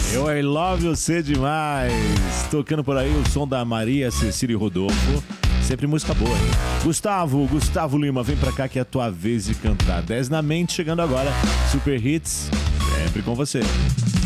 Eu I love você demais. Tocando por aí o som da Maria Cecília e Rodolfo. Sempre música boa, hein? Gustavo Lima, vem pra cá que é a tua vez de cantar. 10 na mente, chegando agora. Super Hits, sempre com você.